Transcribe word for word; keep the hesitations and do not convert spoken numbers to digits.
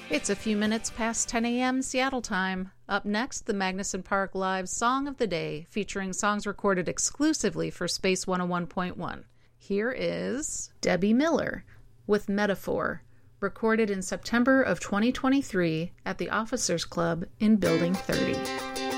It's a few minutes past ten a.m. Seattle time. Up next, the Magnuson Park Live Song of the Day, featuring songs recorded exclusively for Space one oh one point one. Here is Debbie Miller with Metaphor, recorded in September of twenty twenty-three at the Officers Club in Building thirty.